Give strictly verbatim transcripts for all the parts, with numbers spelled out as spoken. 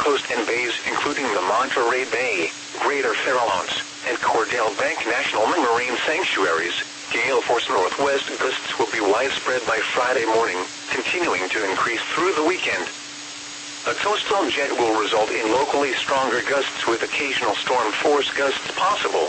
coast and bays including the Monterey Bay, Greater Farallones, and Cordell Bank National Marine Sanctuaries. Gale force northwest gusts will be widespread by Friday morning, continuing to increase through the weekend. A coastal jet will result in locally stronger gusts with occasional storm force gusts possible.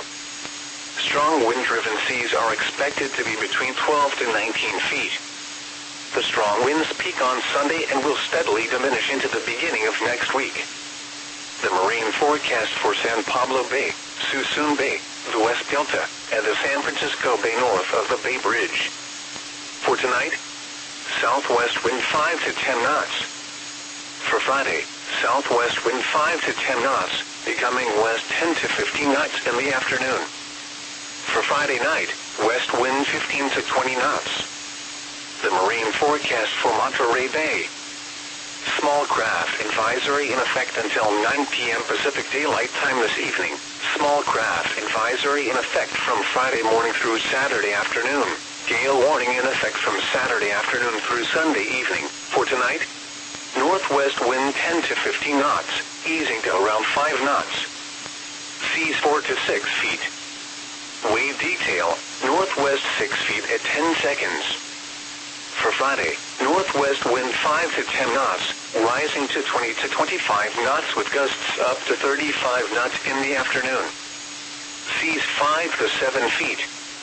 Strong wind-driven seas are expected to be between twelve to nineteen feet. The strong winds peak on Sunday and will steadily diminish into the beginning of next week. The marine forecast for San Pablo Bay, Suisun Bay, the West Delta, and the San Francisco Bay north of the Bay Bridge. For tonight, southwest wind five to ten knots. For Friday, southwest wind five to ten knots, becoming west ten to fifteen knots in the afternoon. For Friday night, west wind fifteen to twenty knots. The marine forecast for Monterey Bay. Small craft advisory in effect until nine p m Pacific Daylight Time this evening. Small craft advisory in effect from Friday morning through Saturday afternoon. Gale warning in effect from Saturday afternoon through Sunday evening. For tonight, northwest wind ten to fifteen knots, easing to around five knots. Seas four to six feet. Wave detail, northwest six feet at ten seconds. For Friday, northwest wind five to ten knots, rising to twenty to twenty-five knots with gusts up to thirty-five knots in the afternoon. Seas five to seven feet.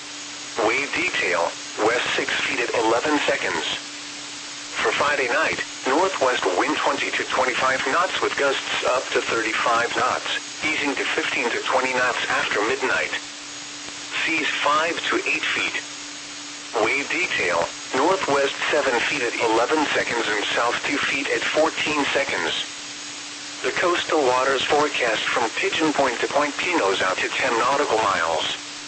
Wave detail, west six feet at eleven seconds. For Friday night, northwest wind twenty to twenty-five knots with gusts up to thirty-five knots, easing to fifteen to twenty knots after midnight. Seas five to eight feet. Wave detail, northwest seven feet at eleven seconds and south two feet at fourteen seconds. The coastal waters forecast from Pigeon Point to Point Pinos out to ten nautical miles.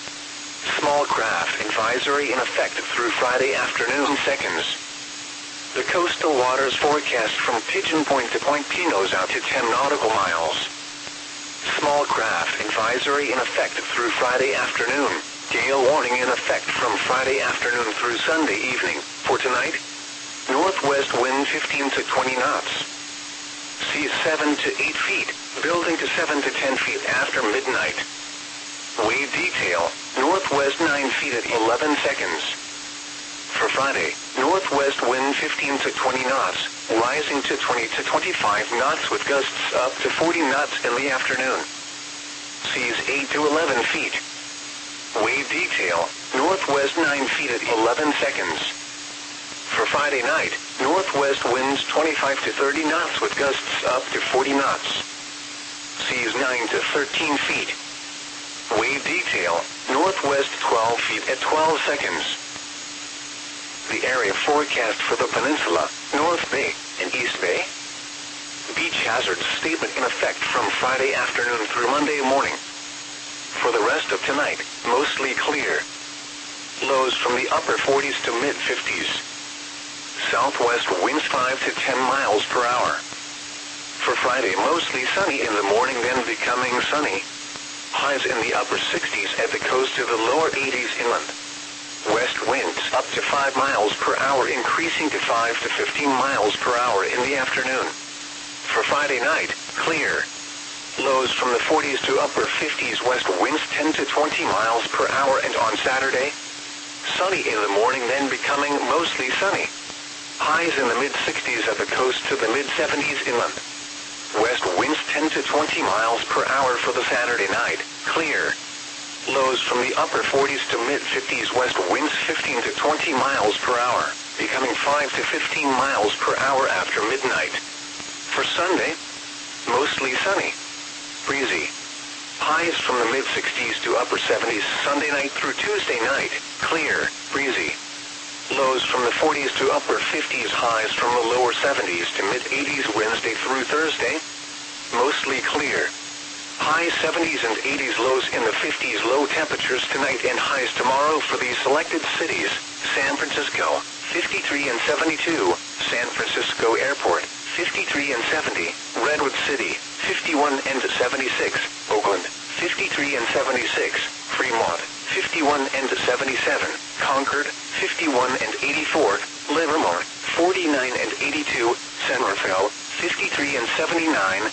Small craft advisory in effect through Friday afternoon seconds. The coastal waters forecast from Pigeon Point to Point Pinos out to ten nautical miles. Small craft advisory in effect through Friday afternoon. Gale warning in effect from Friday afternoon through Sunday evening. For tonight, northwest wind fifteen to twenty knots. Seas seven to eight feet, building to seven to ten feet after midnight. Wave detail, northwest nine feet at eleven seconds. For Friday, northwest wind fifteen to twenty knots, rising to twenty to twenty-five knots with gusts up to forty knots in the afternoon. Seas eight to eleven feet. Wave detail, northwest nine feet at eleven seconds. For Friday night, northwest winds twenty-five to thirty knots with gusts up to forty knots. Seas nine to thirteen feet. Wave detail, northwest twelve feet at twelve seconds. The area forecast for the peninsula, North Bay, and East Bay. Beach hazard statement in effect from Friday afternoon through Monday morning. For the rest of tonight, mostly clear. Lows from the upper forties to mid fifties. Southwest winds five to ten miles per hour. For Friday, mostly sunny in the morning, then becoming sunny. Highs in the upper sixties at the coast to the lower eighties inland. West winds up to five miles per hour, increasing to five to fifteen miles per hour in the afternoon. For Friday night, clear. Lows from the forties to upper fifties, west winds ten to twenty miles per hour, and on Saturday, sunny in the morning, then becoming mostly sunny. Highs in the mid sixties at the coast to the mid seventies inland. West winds ten to twenty miles per hour for the Saturday night, clear. Lows from the upper forties to mid fifties, west winds fifteen to twenty miles per hour, becoming five to fifteen miles per hour after midnight. For Sunday, mostly sunny. Breezy. Highs from the mid sixties to upper seventies Sunday night through Tuesday night, clear, breezy. Lows from the forties to upper fifties, highs from the lower seventies to mid eighties Wednesday through Thursday, mostly clear. High seventies and eighties, lows in the fifties, low temperatures tonight and highs tomorrow for these selected cities: San Francisco, fifty-three and seventy-two, San Francisco Airport, fifty-three and seventy, Redwood City, fifty-one and seventy-six, Oakland, fifty-three and seventy-six, Fremont, fifty-one and seventy-seven, Concord, fifty-one and eighty-four, Livermore, forty-nine and eighty-two, San Rafael, fifty-three and seventy-nine,